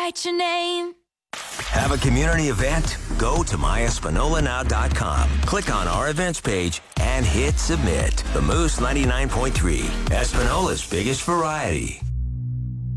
write your name. Have a community event? Go to myespinolanow.com. Click on our events page and hit submit. The Moose 99.3, Espinola's biggest variety.